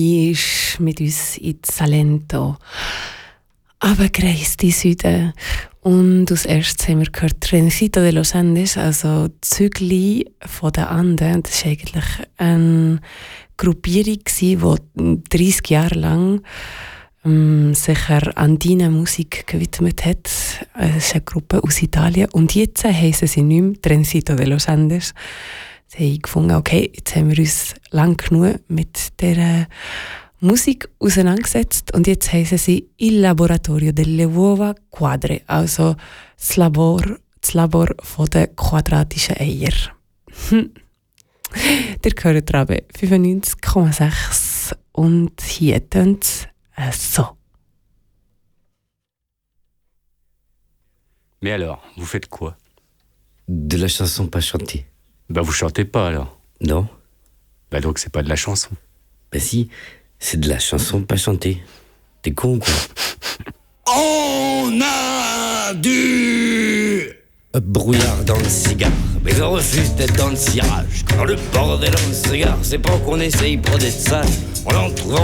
ist mit uns in Salento runtergereist in den Süden. Und als erstes haben wir gehört Trencito de los Andes, also Zügli von den Anden. Das war eigentlich eine Gruppierung, die 30 Jahre lang sich der andinen Musik gewidmet hat. Es ist eine Gruppe aus Italien. Und jetzt heissen sie nicht mehr Trencito de los Andes. Sie haben gefunden, okay, jetzt haben wir uns lang genug mit dieser Musik auseinandergesetzt und jetzt heissen sie Il Laboratorio delle Uova Quadre, also das Labor von den quadratischen Eier. Der gehört Rabe 95,6 und hier tönt es so. Mais alors, vous faites quoi? De la chanson pas chantée. Bah vous chantez pas alors. Non? Bah donc c'est pas de la chanson. Bah si, c'est de la chanson pas chantée. T'es con ou quoi? On a du brouillard dans le cigare, mais on refuse d'être dans le cirage. Quand le bordel dans le cigare, c'est pas qu'on essaye pas d'être sage. On en trouve